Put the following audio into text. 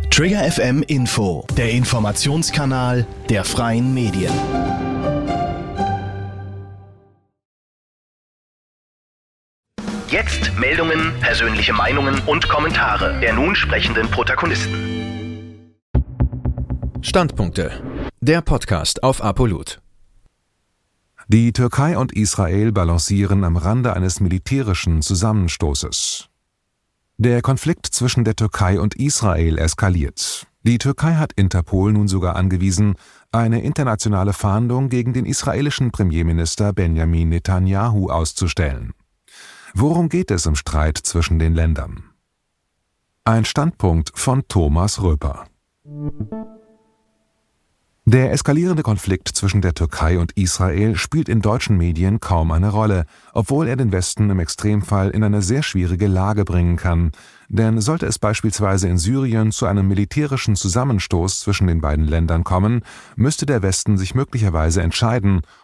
Trigger FM Info, der Informationskanal der Freien Medien. Jetzt Meldungen, persönliche Meinungen und Kommentare der nun sprechenden Protagonisten. Standpunkte. Der Podcast auf Apollut. Die Türkei und Israel balancieren am Rande eines militärischen Zusammenstoßes. Der Konflikt zwischen der Türkei und Israel eskaliert. Die Türkei hat Interpol nun sogar angewiesen, eine internationale Fahndung gegen den israelischen Premierminister Benjamin Netanyahu auszustellen. Worum geht es im Streit zwischen den Ländern? Ein Standpunkt von Thomas Röper. Der eskalierende Konflikt zwischen der Türkei und Israel spielt in deutschen Medien kaum eine Rolle, obwohl er den Westen im Extremfall in eine sehr schwierige Lage bringen kann. Denn sollte es beispielsweise in Syrien zu einem militärischen Zusammenstoß zwischen den beiden Ländern kommen, müsste der Westen sich möglicherweise entscheiden,